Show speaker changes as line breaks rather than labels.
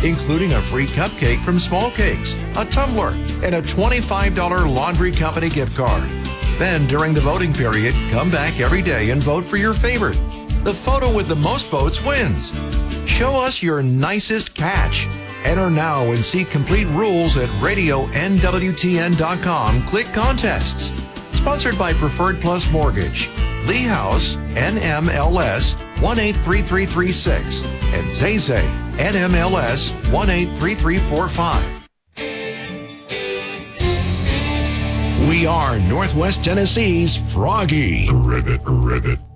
including a free cupcake from Small Cakes, a tumbler, and a $25 laundry company gift card. Then, during the voting period, come back every day and vote for your favorite. The photo with the most votes wins. Show us your nicest catch. Enter now and see complete rules at radionwtn.com. Click contests. Sponsored by Preferred Plus Mortgage, Lee House, NMLS 183336, and Zay, NMLS 183345. We are Northwest Tennessee's Froggy.
Ribbit.